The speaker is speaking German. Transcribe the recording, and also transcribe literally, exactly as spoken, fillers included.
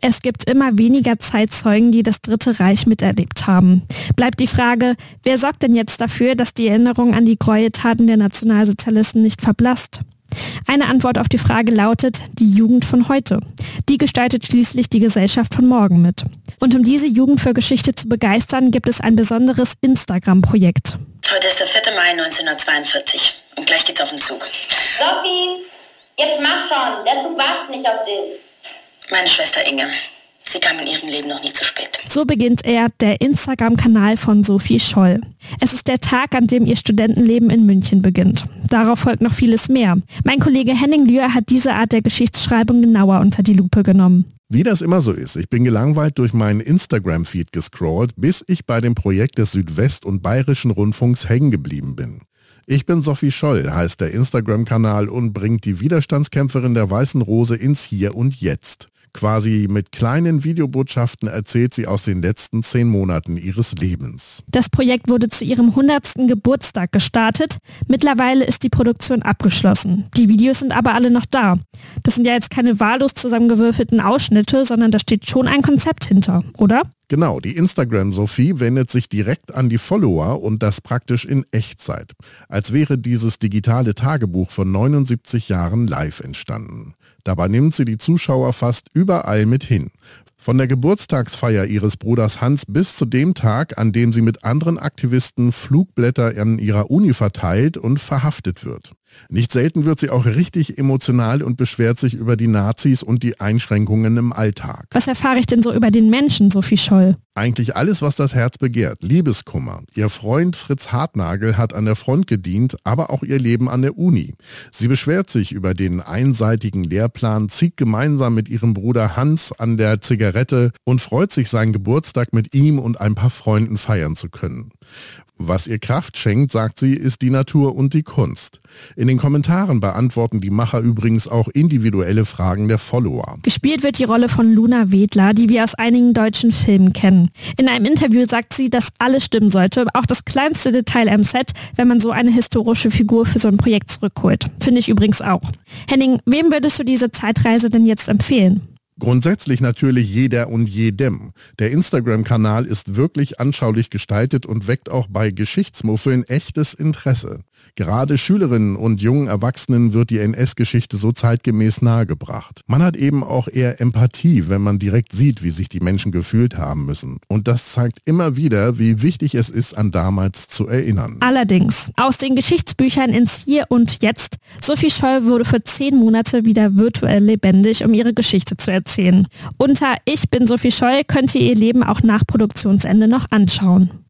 Es gibt immer weniger Zeitzeugen, die das Dritte Reich miterlebt haben. Bleibt die Frage, wer sorgt denn jetzt dafür, dass die Erinnerung an die Gräueltaten der Nationalsozialisten nicht verblasst? Eine Antwort auf die Frage lautet, die Jugend von heute. Die gestaltet schließlich die Gesellschaft von morgen mit. Und um diese Jugend für Geschichte zu begeistern, gibt es ein besonderes Instagram-Projekt. Heute ist der vierte Mai neunzehnhundertzweiundvierzig und gleich geht's auf den Zug. Sophie, jetzt mach schon, der Zug wartet nicht auf dich. Meine Schwester Inge. Sie kam in ihrem Leben noch nie zu spät. So beginnt er, der Instagram-Kanal von Sophie Scholl. Es ist der Tag, an dem ihr Studentenleben in München beginnt. Darauf folgt noch vieles mehr. Mein Kollege Henning Lühr hat diese Art der Geschichtsschreibung genauer unter die Lupe genommen. Wie das immer so ist, ich bin gelangweilt durch meinen Instagram-Feed gescrollt, bis ich bei dem Projekt des Südwest- und Bayerischen Rundfunks hängen geblieben bin. Ich bin Sophie Scholl, heißt der Instagram-Kanal und bringt die Widerstandskämpferin der Weißen Rose ins Hier und Jetzt. Quasi mit kleinen Videobotschaften erzählt sie aus den letzten zehn Monaten ihres Lebens. Das Projekt wurde zu ihrem hundertsten Geburtstag gestartet. Mittlerweile ist die Produktion abgeschlossen. Die Videos sind aber alle noch da. Das sind ja jetzt keine wahllos zusammengewürfelten Ausschnitte, sondern da steht schon ein Konzept hinter, oder? Genau, die Instagram-Sophie wendet sich direkt an die Follower und das praktisch in Echtzeit. Als wäre dieses digitale Tagebuch von neunundsiebzig Jahren live entstanden. Dabei nimmt sie die Zuschauer fast überall mit hin. Von der Geburtstagsfeier ihres Bruders Hans bis zu dem Tag, an dem sie mit anderen Aktivisten Flugblätter an ihrer Uni verteilt und verhaftet wird. Nicht selten wird sie auch richtig emotional und beschwert sich über die Nazis und die Einschränkungen im Alltag. Was erfahre ich denn so über den Menschen, Sophie Scholl? Eigentlich alles, was das Herz begehrt. Liebeskummer. Ihr Freund Fritz Hartnagel hat an der Front gedient, aber auch ihr Leben an der Uni. Sie beschwert sich über den einseitigen Lehrplan, zieht gemeinsam mit ihrem Bruder Hans an der Zigarette und freut sich, seinen Geburtstag mit ihm und ein paar Freunden feiern zu können. Was ihr Kraft schenkt, sagt sie, ist die Natur und die Kunst. In den Kommentaren beantworten die Macher übrigens auch individuelle Fragen der Follower. Gespielt wird die Rolle von Luna Wedler, die wir aus einigen deutschen Filmen kennen. In einem Interview sagt sie, dass alles stimmen sollte, auch das kleinste Detail am Set, wenn man so eine historische Figur für so ein Projekt zurückholt. Finde ich übrigens auch. Henning, wem würdest du diese Zeitreise denn jetzt empfehlen? Grundsätzlich natürlich jeder und jedem. Der Instagram-Kanal ist wirklich anschaulich gestaltet und weckt auch bei Geschichtsmuffeln echtes Interesse. Gerade Schülerinnen und jungen Erwachsenen wird die N S-Geschichte so zeitgemäß nahegebracht. Man hat eben auch eher Empathie, wenn man direkt sieht, wie sich die Menschen gefühlt haben müssen. Und das zeigt immer wieder, wie wichtig es ist, an damals zu erinnern. Allerdings, aus den Geschichtsbüchern ins Hier und Jetzt. Sophie Scholl wurde für zehn Monate wieder virtuell lebendig, um ihre Geschichte zu erzählen. Unter Ich bin Sophie Scholl könnt ihr ihr Leben auch nach Produktionsende noch anschauen.